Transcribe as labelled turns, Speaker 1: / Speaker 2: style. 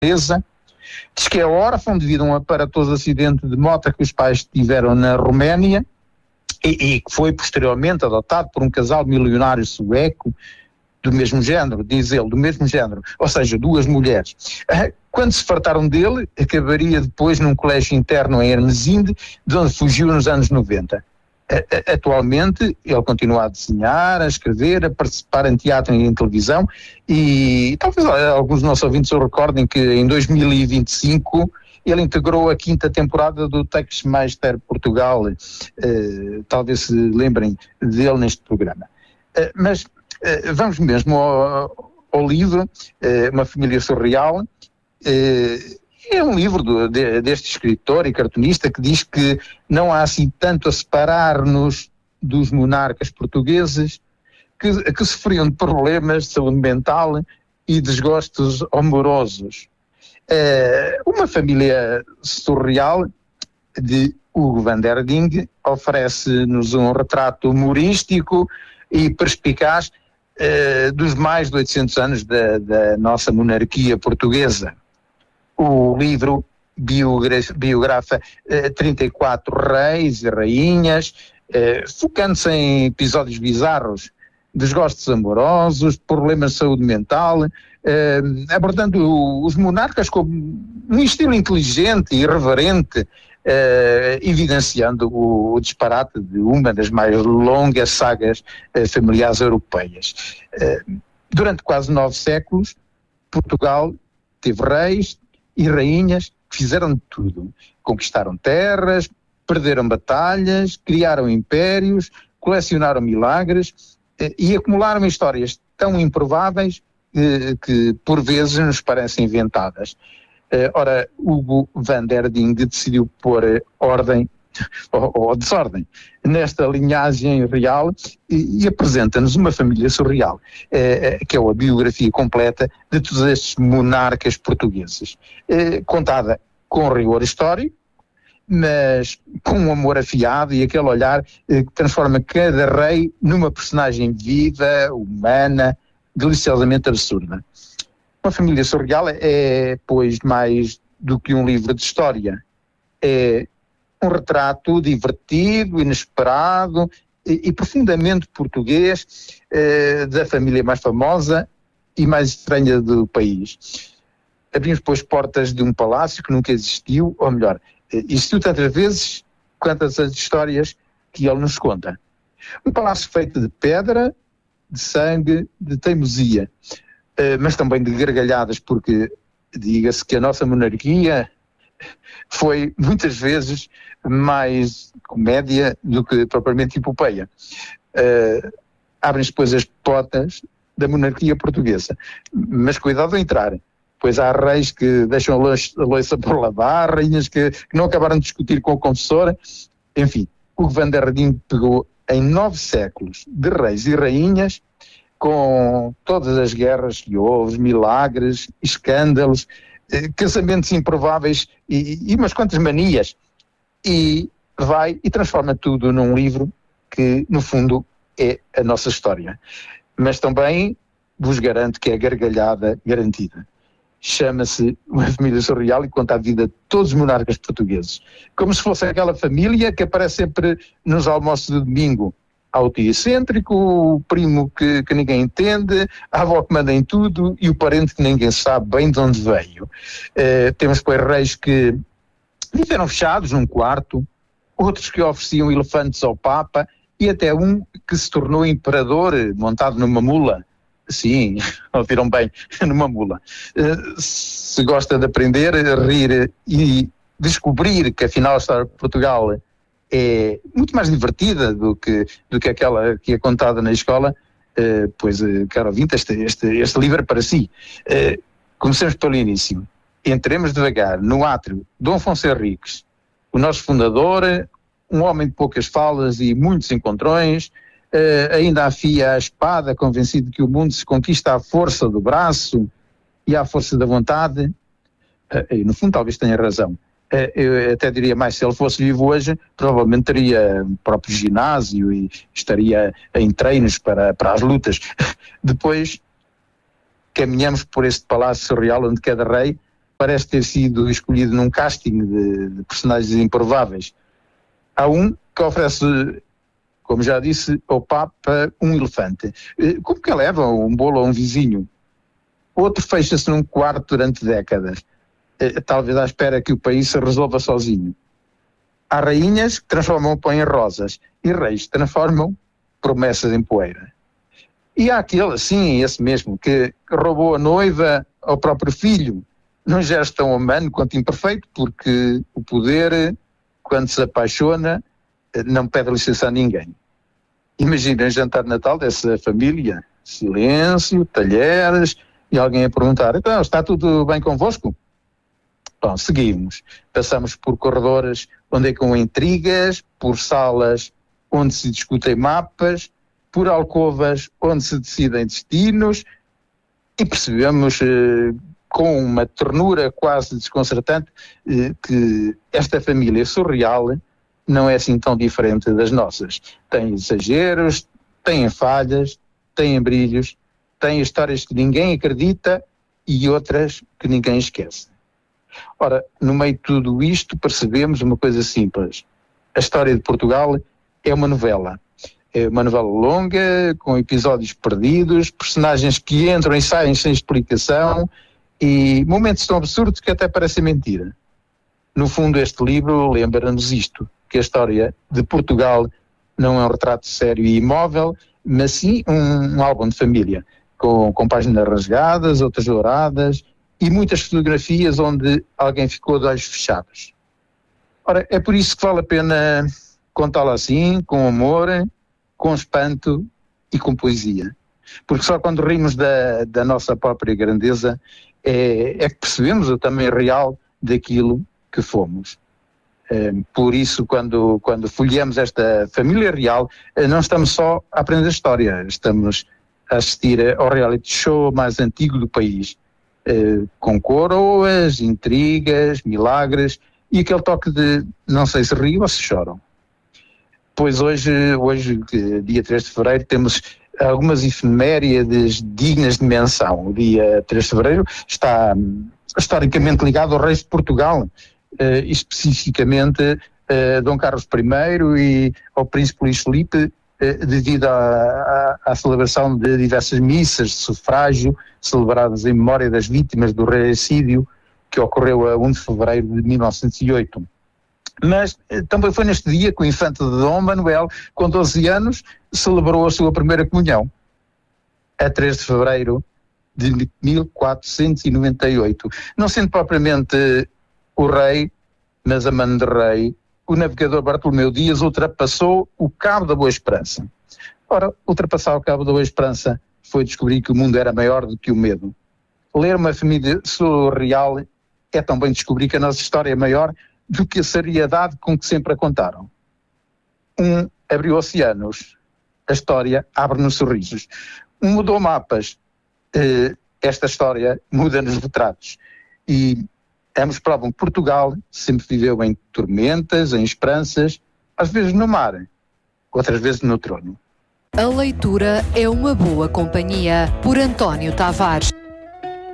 Speaker 1: portuguesa. Diz que é órfão devido a um aparatoso acidente de moto que os pais tiveram na Roménia e que foi posteriormente adotado por um casal milionário sueco do mesmo género, diz ele, do mesmo género, ou seja, duas mulheres. Quando se fartaram dele, acabaria depois num colégio interno em Hermesinde, de onde fugiu nos anos 90. Atualmente ele continua a desenhar, a escrever, a participar em teatro e em televisão e talvez alguns dos nossos ouvintes se recordem que em 2025 ele integrou a 5ª temporada do Textmeister Portugal, talvez se lembrem dele neste programa. Mas vamos mesmo ao livro, Uma Família Surreal. É um livro deste escritor e cartunista que diz que não há assim tanto a separar-nos dos monarcas portugueses que sofriam de problemas de saúde mental e desgostos amorosos. Uma Família Surreal, de Hugo van der Ding, oferece-nos um retrato humorístico e perspicaz dos mais de 800 anos da nossa monarquia portuguesa. O livro biografa 34 reis e rainhas, focando-se em episódios bizarros, desgostos amorosos, problemas de saúde mental, abordando os monarcas com um estilo inteligente e irreverente, evidenciando o disparate de uma das mais longas sagas familiares europeias. Durante quase 9 séculos, Portugal teve reis e rainhas que fizeram de tudo. Conquistaram terras, perderam batalhas, criaram impérios, colecionaram milagres e acumularam histórias tão improváveis que por vezes nos parecem inventadas. Ora, Hugo van der Ding decidiu pôr ordem ou desordem nesta linhagem real e apresenta-nos Uma Família Surreal, que é a biografia completa de todos estes monarcas portugueses, contada com rigor histórico, mas com um amor afiado e aquele olhar que transforma cada rei numa personagem viva, humana, deliciosamente absurda. Uma Família Surreal é, pois, mais do que um livro de história. É um retrato divertido, inesperado e profundamente português da família mais famosa e mais estranha do país. Abrimos, pois, portas de um palácio que nunca existiu, ou melhor, existiu tantas vezes quantas as histórias que ele nos conta. Um palácio feito de pedra, de sangue, de teimosia, mas também de gargalhadas, porque diga-se que a nossa monarquia foi muitas vezes mais comédia do que propriamente epopeia. Abrem-se, pois, as portas da monarquia portuguesa, mas cuidado a entrar, pois há reis que deixam a louça por lavar, rainhas que não acabaram de discutir com o confessor. Enfim, Hugo van der Ding pegou em 9 séculos de reis e rainhas, com todas as guerras que houve, milagres, escândalos, casamentos improváveis e umas quantas manias, e vai e transforma tudo num livro que, no fundo, é a nossa história. Mas também vos garanto que é gargalhada garantida. Chama-se Uma Família Surreal e conta a vida de todos os monarcas portugueses, como se fosse aquela família que aparece sempre nos almoços de domingo. Há o tio excêntrico, o primo que ninguém entende, a avó que manda em tudo e o parente que ninguém sabe bem de onde veio. Temos, pois, reis que viveram fechados num quarto, outros que ofereciam elefantes ao Papa e até um que se tornou imperador montado numa mula. Sim, ouviram bem, numa mula. Se gosta de aprender, rir e descobrir que afinal a história de Portugal é muito mais divertida do que aquela que é contada na escola, pois, caro ouvinte, este livro é para si. Comecemos pelo início. Entremos devagar no átrio Dom Afonso Henriques, o nosso fundador, um homem de poucas falas e muitos encontrões, ainda afia a espada, convencido que o mundo se conquista à força do braço e à força da vontade. E no fundo talvez tenha razão. Eu até diria mais, se ele fosse vivo hoje, provavelmente teria um próprio ginásio e estaria em treinos para as lutas. Depois caminhamos por este palácio surreal onde cada rei parece ter sido escolhido num casting de personagens improváveis. Há um que oferece, como já disse, ao Papa um elefante. Como que leva um bolo a um vizinho? Outro fecha-se num quarto durante décadas, talvez à espera que o país se resolva sozinho. Há rainhas que transformam o pão em rosas e reis que transformam promessas em poeira. E há aquele, sim, esse mesmo, que roubou a noiva ao próprio filho, num gesto tão humano quanto imperfeito, porque o poder, quando se apaixona, não pede licença a ninguém. Imaginem um jantar de Natal dessa família, silêncio, talheres, e alguém a perguntar, então, está tudo bem convosco? Bom, seguimos. Passamos por corredores onde é com intrigas, por salas onde se discutem mapas, por alcovas onde se decidem destinos, e percebemos com uma ternura quase desconcertante que esta família surreal não é assim tão diferente das nossas. Tem exageros, tem falhas, tem brilhos, tem histórias que ninguém acredita e outras que ninguém esquece. Ora, no meio de tudo isto percebemos uma coisa simples. A história de Portugal é uma novela. É uma novela longa, com episódios perdidos, personagens que entram e saem sem explicação e momentos tão absurdos que até parecem mentira. No fundo, este livro lembra-nos isto, que a história de Portugal não é um retrato sério e imóvel, mas sim um álbum de família, com páginas rasgadas, outras douradas e muitas fotografias onde alguém ficou de olhos fechados. Ora, é por isso que vale a pena contá-lo assim, com amor, com espanto e com poesia. Porque só quando rimos da nossa própria grandeza é que percebemos o tamanho real daquilo que fomos. Por isso, quando folheamos esta família real, não estamos só a aprender história, estamos a assistir ao reality show mais antigo do país, com coroas, intrigas, milagres e aquele toque de não sei se rio ou se choram. Pois hoje, dia 3 de fevereiro, temos algumas efemérides dignas de menção. O dia 3 de fevereiro está historicamente ligado aos reis de Portugal, especificamente Dom Carlos I e ao príncipe Luís Filipe, devido à celebração de diversas missas de sufrágio celebradas em memória das vítimas do regicídio que ocorreu a 1 de fevereiro de 1908. Mas também foi neste dia que o infante de Dom Manuel, com 12 anos, celebrou a sua primeira comunhão, a 3 de fevereiro de 1498. Não sendo propriamente o rei, mas a mano de rei, o navegador Bartolomeu Dias ultrapassou o Cabo da Boa Esperança. Ora, ultrapassar o Cabo da Boa Esperança foi descobrir que o mundo era maior do que o medo. Ler uma família surreal é também descobrir que a nossa história é maior do que a seriedade com que sempre a contaram. Abriu oceanos, a história abre-nos sorrisos. Mudou mapas, esta história muda-nos retratos. E ambos provam que Portugal sempre viveu em tormentas, em esperanças, às vezes no mar, outras vezes no trono.
Speaker 2: A leitura é uma boa companhia, por António Tavares.